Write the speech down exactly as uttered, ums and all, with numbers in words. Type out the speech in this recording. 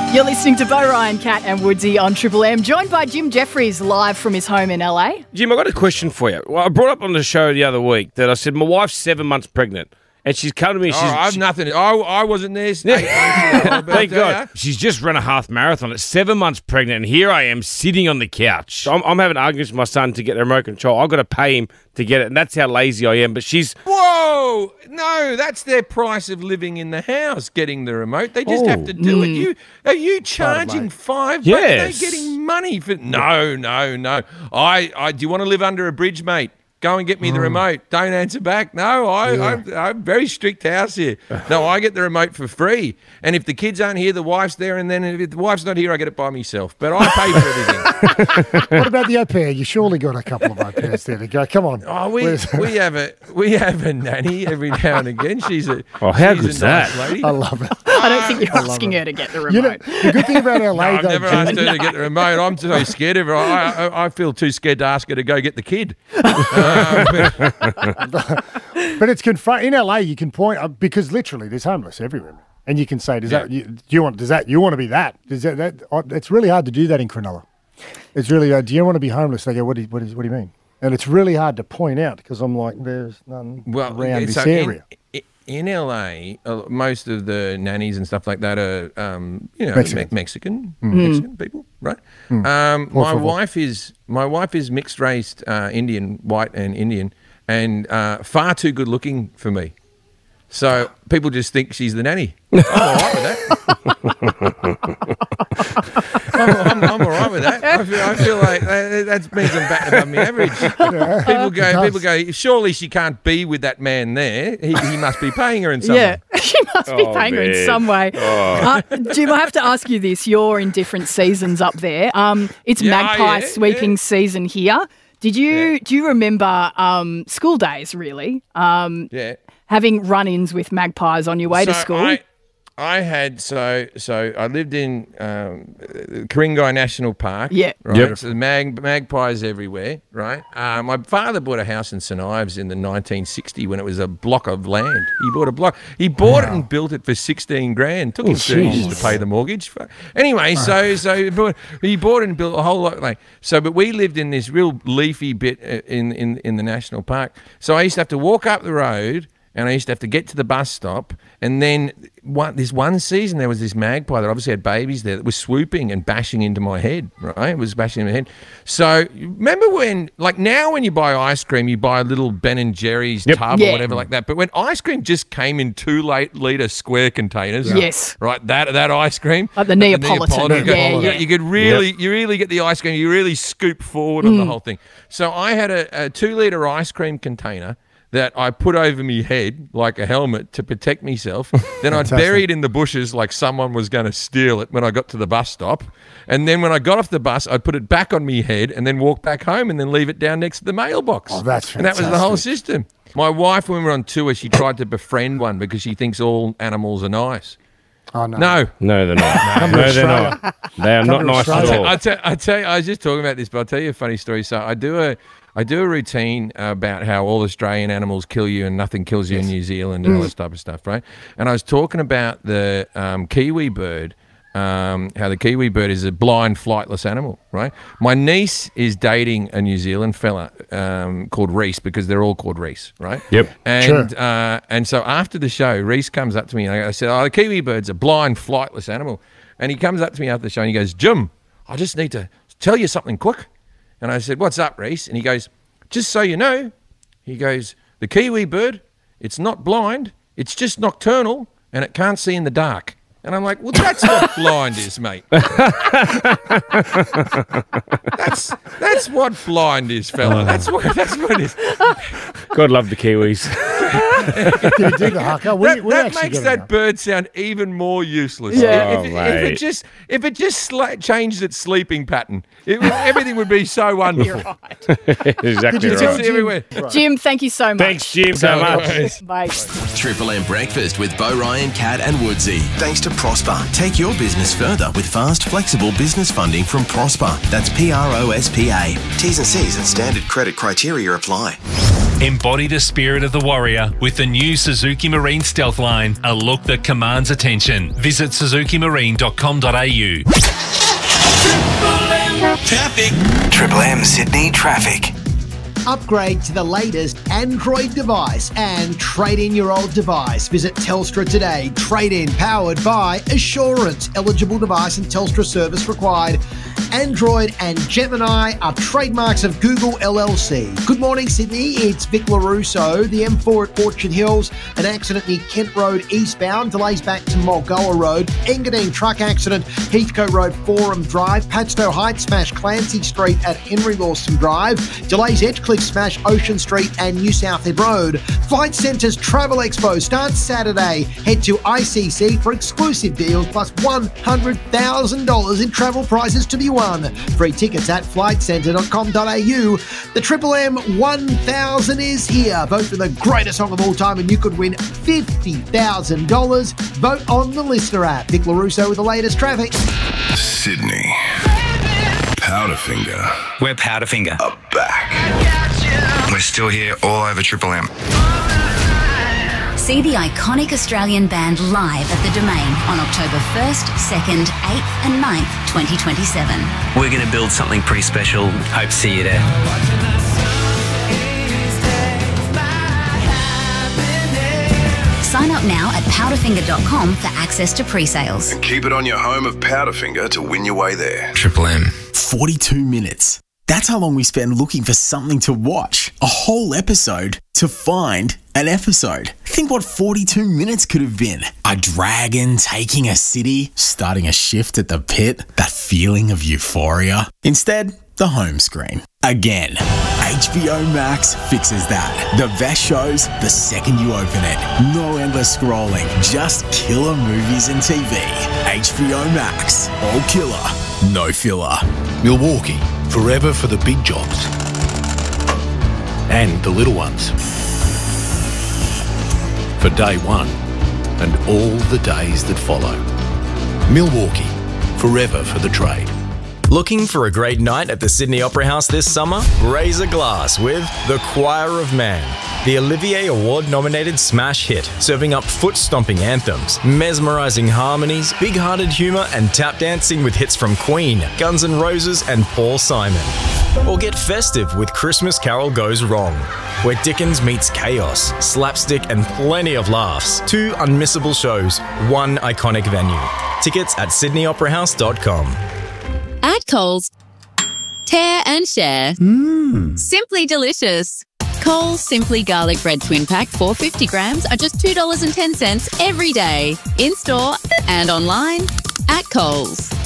You're listening to Bo Ryan, Cat and Woodsy on Triple M, joined by Jim Jeffries live from his home in L A. Jim, I've got a question for you. Well, I brought up on the show the other week that I said my wife's seven months pregnant. And she's come to me. She's, oh, I've she, nothing. I, I wasn't there. Yeah. Thank God. She's just run a half marathon at seven months pregnant, and here I am sitting on the couch. I'm, I'm having arguments with my son to get the remote control. I've got to pay him to get it, and that's how lazy I am. But she's... Whoa! No, that's their price of living in the house, getting the remote. They just oh. have to do mm. it. You Are you charging five? Yes. They're getting money for... No, no, no. I, I. Do you want to live under a bridge, mate? Go and get me the remote. Don't answer back. No, I, Yeah. I'm, I'm very strict house here. No, I get the remote for free. And if the kids aren't here, the wife's there. And then if the wife's not here, I get it by myself. But I pay for everything. What about the au pair? You surely got a couple of au pairs there to go. Come on. Oh, we Where's- we have a we have a nanny every now and again. She's a Oh, how she's good's a nice that? lady. I love it. I don't think you're I love asking it. her to get the You know, remote. the good thing about L A, No, I've though, never Jim, asked her to get the remote. I'm so scared of her. I, I, I feel too scared to ask her to go get the kid. Uh, but- but it's confront in L A. You can point uh, because literally there's homeless everywhere, and you can say, "Does Yeah. that you, do you want? Does that you want to be that? Does that, that uh, it's really hard to do that in Cronulla. It's really uh, do you want to be homeless? They go, what do you, what, is, what do you mean? And it's really hard to point out because I'm like, there's none well, around this so area. In, in L A, uh, most of the nannies and stuff like that are, um, you know, Mexican. Me- Mexican, Mexican people, right? Um, Por my favor. wife is my wife is mixed raced, uh, Indian, white and Indian, and uh, far too good looking for me. So people just think she's the nanny. I'm all right with that. I'm, I'm, I'm all right with that. I feel, I feel like that, that means I'm back above my average. People go, people go. Surely she can't be with that man there. He, he must be paying her in some Yeah, way. she must be Oh, paying her in man. some way. Uh, Jim, I have to ask you this. You're in different seasons up there. Um, it's Yeah, magpie yeah, sweeping yeah. season here. Did you Yeah. do you remember um, school days, really? Um, Yeah. having run-ins with magpies on your way to So school? I, I had so so I lived in um, Ku-ring-gai National Park. Yeah. Right. Yep. So the mag, magpies everywhere. Right. Uh, my father bought a house in Saint Ives in the nineteen sixty when it was a block of land. He bought a block. He bought it and built it for sixteen grand. Took him thirty years to pay the mortgage. Anyway, so so he bought, he bought it and built a whole lot of land. So, but we lived in this real leafy bit uh, in in in the national park. So I used to have to walk up the road. And I used to have to get to the bus stop. And then one, this one season, there was this magpie that obviously had babies there that was swooping and bashing into my head, right? It was bashing into my head. So remember when, like now when you buy ice cream, you buy a little Ben and Jerry's Yep. tub Yeah. or whatever like that. But when ice cream just came in two late litre square containers. Yes. Right, that that ice cream. Like the Neapolitan, you, could- yeah, you- yeah. you could really, you really get the ice cream. You really scoop forward on the Mm. whole thing. So I had a, a two litre ice cream container that I put over me head like a helmet to protect myself. Then I'd bury it in the bushes like someone was going to steal it when I got to the bus stop. And then when I got off the bus, I'd put it back on me head and then walk back home and then leave it down next to the mailbox. Oh, that's And that was the whole fantastic. system. My wife, when we were on tour, she tried to befriend one because she thinks all animals are nice. Oh, no. No. No, they're not. Come to no, they're Australia. not. They are Come not to nice at Australia. all. I tell, I tell you, I was just talking about this, but I'll tell you a funny story. So I do a, I do a routine about how all Australian animals kill you and nothing kills you in New Zealand and all this type of stuff, right? And I was talking about the um, kiwi bird, um, how the kiwi bird is a blind, flightless animal, right? My niece is dating a New Zealand fella um, called Reese because they're all called Reese, right? Yep. And Sure. uh, and so after the show, Reese comes up to me and I said, "Oh, the kiwi bird's a blind, flightless animal." And he comes up to me after the show and he goes, "Jim, I just need to tell you something quick." And I said, "What's up, Reese?" And he goes, "Just so you know," he goes, "the kiwi bird, it's not blind, it's just nocturnal and it can't see in the dark." And I'm like, "Well, that's what blind is, mate. that's that's what blind is, fella. That's what that's what it is." God love the Kiwis. Did you dig the haka? We, that we that actually makes get it that now. bird sound even more useless. Yeah. If, Oh, if, if mate. it just if it just sla- changed its sleeping pattern, it, would- everything would be so wonderful. Exactly Did you It's tell right. Jim- everywhere. Jim, thank you so much. Thanks, Jim, so No much. worries. Bye. Triple M Breakfast with Bo Ryan, Cat and Woodsy. Thanks to Prosper. Take your business further with fast, flexible business funding from Prosper. That's P R O S P A. T's and C's and standard credit criteria apply. Embody the spirit of the warrior with the new Suzuki Marine Stealth Line, a look that commands attention. Visit suzuki marine dot com dot a u. Traffic. Triple M Sydney traffic. Upgrade to the latest Android device and trade in your old device. Visit Telstra today. Trade in powered by Assurance. Eligible device and Telstra service required. Android and Gemini are trademarks of Google L L C. Good morning, Sydney. It's Vic LaRusso. The M four at Orchard Hills. An accident near Kent Road eastbound. Delays back to Mulgoa Road. Engadine truck accident. Heathcote Road, Forum Drive. Padstow Heights smash Clancy Street at Henry Lawson Drive. Delays Edgecliff smash Ocean Street and New Southend Road. Flight Centre's Travel Expo starts Saturday. Head to I C C for exclusive deals plus one hundred thousand dollars in travel prizes to be won. Free tickets at flight centre dot com dot a u. The Triple M one thousand is here. Vote for the greatest song of all time and you could win fifty thousand dollars. Vote on the Listener app. Vic LaRusso with the latest traffic. Sydney. Powderfinger. We're Powderfinger. Are back. We're still here all over Triple M. See the iconic Australian band live at the Domain on October first, second, eighth and ninth, twenty twenty-seven. We're going to build something pretty special. Hope to see you there. Sign up now at powderfinger dot com for access to pre-sales. And keep it on your home of Powderfinger to win your way there. Triple M. forty-two minutes. That's how long we spend looking for something to watch. A whole episode to find an episode. Think what forty-two minutes could have been. A dragon taking a city, starting a shift at the pit, that feeling of euphoria. Instead, the home screen. Again, H B O Max fixes that. The best shows the second you open it. No endless scrolling, just killer movies and T V. H B O Max, all killer, no filler. Milwaukee, forever for the big jobs and the little ones. For day one and all the days that follow. Milwaukee, forever for the trade. Looking for a great night at the Sydney Opera House this summer? Raise a glass with The Choir of Man, the Olivier Award-nominated smash hit, serving up foot-stomping anthems, mesmerising harmonies, big-hearted humour and tap dancing with hits from Queen, Guns N' Roses and Paul Simon. Or get festive with Christmas Carol Goes Wrong, where Dickens meets chaos, slapstick and plenty of laughs. Two unmissable shows, one iconic venue. Tickets at sydney opera house dot com. At Coles, tear and share. Mmm. Simply delicious. Coles Simply Garlic Bread Twin Pack four hundred fifty grams are just two dollars and ten cents every day. In store and online at Coles.